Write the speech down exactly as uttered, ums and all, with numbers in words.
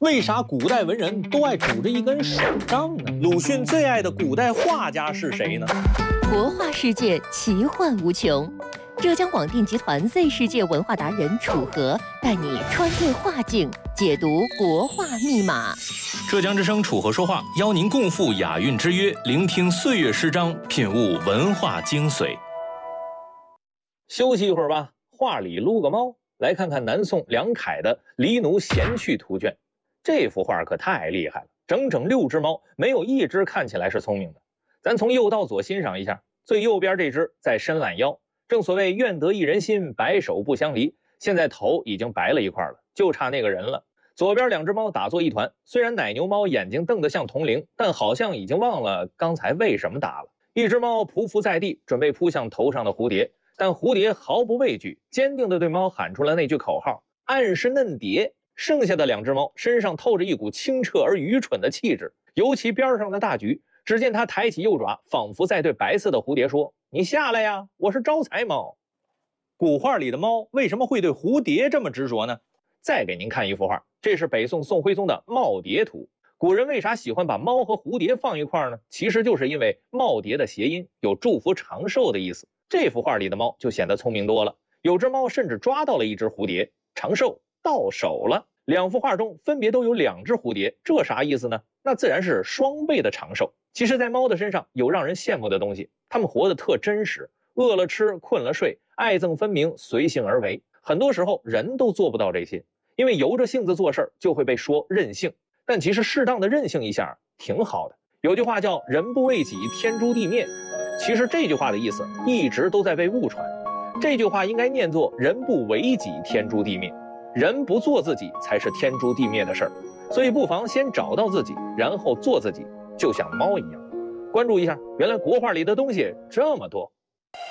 为啥古代文人都爱拄着一根手杖呢？鲁迅最爱的古代画家是谁呢？ 国画世界奇幻无穷，浙江广电集团 Z 世界文化达人楚河带你穿越画境，解读国画密码。 浙江之声楚河说话，邀您共赴雅韵之约，聆听岁月诗章，品悟文化精髓。 休息一会儿吧，画里撸个猫，来看看南宋梁楷的《黎奴闲趣图卷》。这幅画可太厉害了，整整六只猫，没有一只看起来是聪明的。咱从右到左欣赏一下，最右边这只在伸懒腰，正所谓愿得一人心，白首不相离。现在头已经白了一块了，就差那个人了。左边两只猫打作一团，虽然奶牛猫眼睛瞪得像铜铃，但好像已经忘了刚才为什么打了。一只猫匍匐在地，准备扑向头上的蝴蝶，但蝴蝶毫不畏惧，坚定地对猫喊出了那句口号：暗是嫩蝶。剩下的两只猫身上透着一股清澈而愚蠢的气质，尤其边上的大橘，只见它抬起右爪，仿佛在对白色的蝴蝶说：你下来呀，我是招财猫。古画里的猫为什么会对蝴蝶这么执着呢？再给您看一幅画，这是北宋宋徽宗的《耄耋图》。古人为啥喜欢把猫和蝴蝶放一块呢？其实就是因为耄耋的谐音有祝福长寿的意思。这幅画里的猫就显得聪明多了，有只猫甚至抓到了一只蝴蝶，长寿到手了。两幅画中分别都有两只蝴蝶，这啥意思呢？那自然是双倍的长寿。其实在猫的身上有让人羡慕的东西，它们活得特真实，饿了吃，困了睡，爱憎分明，随性而为。很多时候人都做不到这些，因为由着性子做事就会被说任性，但其实适当的任性一下挺好的。有句话叫人不为己，天诛地灭，其实这句话的意思一直都在被误传，这句话应该念作人不为己，天诛地灭。人不做自己才是天诛地灭的事儿，所以不妨先找到自己，然后做自己，就像猫一样。关注一下，原来国画里的东西这么多。